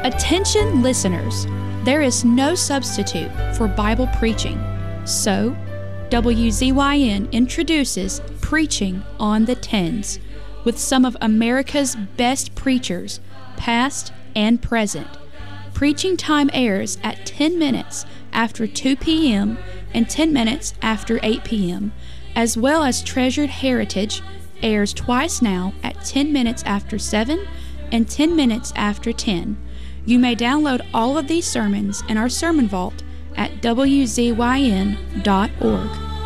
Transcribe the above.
Attention listeners, there is no substitute for Bible preaching. So, WZYN introduces Preaching on the Tens with some of America's best preachers, past and present. Preaching time airs at 10 minutes after 2 p.m. and 10 minutes after 8 p.m., as well as Treasured Heritage airs twice now at 10 minutes after 7 and 10 minutes after 10. You may download all of these sermons in our Sermon Vault at wzyn.org.